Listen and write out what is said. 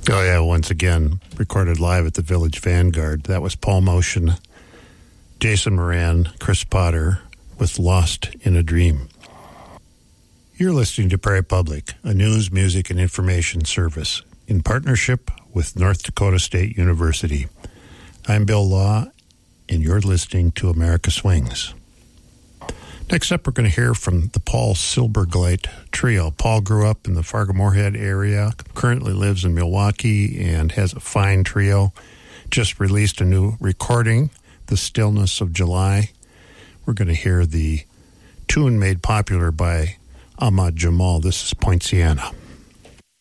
Oh, yeah, once again, recorded live at the Village Vanguard. That was Paul Motion, Jason Moran, Chris Potter with Lost in a Dream. You're listening to Prairie Public, a news, music, and information service in partnership with North Dakota State University. I'm Bill Law, and you're listening to America Swings. Next up, we're going to hear from the Paul Silbergleit Trio. Paul grew up in the Fargo-Moorhead area, currently lives in Milwaukee, and has a fine trio. Just released a new recording, The Stillness of July. We're going to hear the tune made popular by Ahmad Jamal. This is Poinciana.